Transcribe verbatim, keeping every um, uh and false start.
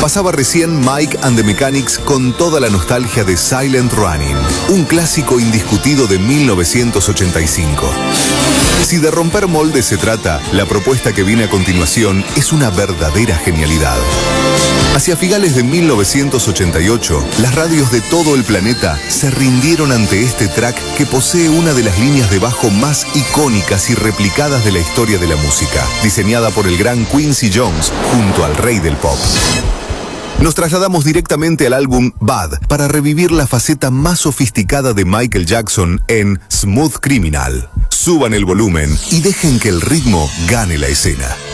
Pasaba recién Mike and the Mechanics con toda la nostalgia de Silent Running, un clásico indiscutido de mil novecientos ochenta y cinco. Si de romper moldes se trata, la propuesta que viene a continuación es una verdadera genialidad. Hacia finales de mil novecientos ochenta y ocho, las radios de todo el planeta se rindieron ante este track que posee una de las líneas de bajo más icónicas y replicadas de la historia de la música, diseñada por el gran Quincy Jones junto al rey del pop. Nos trasladamos directamente al álbum Bad para revivir la faceta más sofisticada de Michael Jackson en Smooth Criminal. Suban el volumen y dejen que el ritmo gane la escena.